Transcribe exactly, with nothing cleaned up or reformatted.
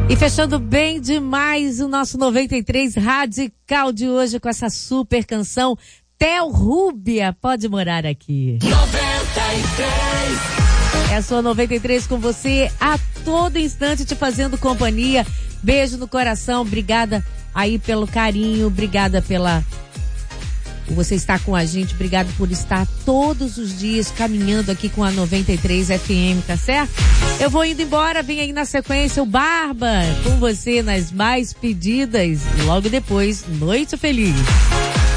E fechando bem demais o nosso noventa e três Radical de hoje com essa super canção Theo Rúbia, Pode Morar Aqui. noventa e três É a sua noventa e três com você a todo instante te fazendo companhia. Beijo no coração, obrigada aí pelo carinho, obrigada pela... Você está com a gente, obrigado por estar todos os dias caminhando aqui com a noventa e três F M, tá certo? Eu vou indo embora, vem aí na sequência o Barba, com você nas mais pedidas. E logo depois, Noite Feliz.